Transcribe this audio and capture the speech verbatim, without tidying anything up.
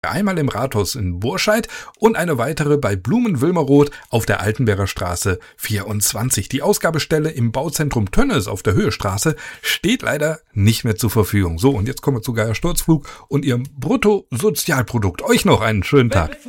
Einmal im Rathaus in Burscheid und eine weitere bei Blumen-Wilmeroth auf der Altenberger Straße vierundzwanzig. Die Ausgabestelle im Bauzentrum Tönnes auf der Höhestraße steht leider nicht mehr zur Verfügung. So, und jetzt kommen wir zu Geier Sturzflug und ihrem Bruttosozialprodukt. Euch noch einen schönen Tag.